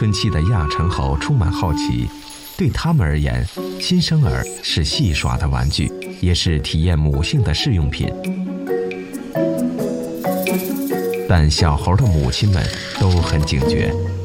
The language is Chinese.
春期的亚成猴充满好奇，对他们而言，新生儿是戏耍的玩具，也是体验母性的试用品。但小猴的母亲们都很警觉，